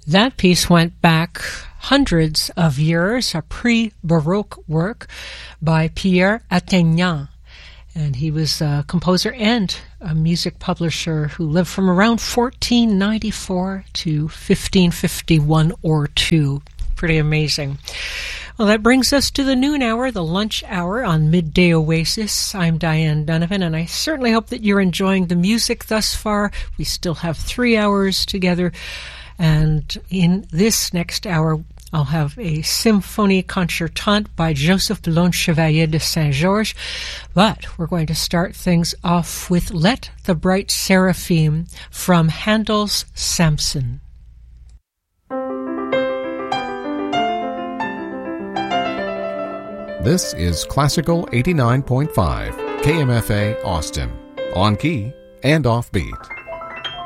That piece went back hundreds of years, a pre-Baroque work by Pierre Attaignant. And he was a composer and a music publisher who lived from around 1494 to 1551 or 2. Pretty amazing. Well, that brings us to the noon hour, the lunch hour on Midday Oasis. I'm Diane Donovan, and I certainly hope that you're enjoying the music thus far. We still have 3 hours together, and in this next hour, I'll have a Symphonie Concertante by Joseph Boulogne Chevalier de Saint-Georges, but we're going to start things off with Let the Bright Seraphim from Handel's Samson. This is Classical 89.5, KMFA Austin, on key and offbeat.